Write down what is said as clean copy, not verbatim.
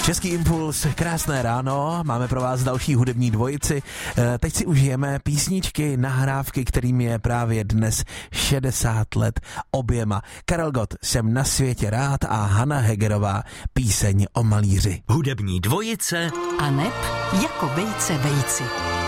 Český impuls, krásné ráno, máme pro vás další hudební dvojici. Teď si užijeme písničky, nahrávky, kterým je právě dnes 60 let oběma. Karel Gott, Jsem na světě rád a Hana Hegerová, Píseň o malíři. Hudební dvojice a neb jako vejce vejci.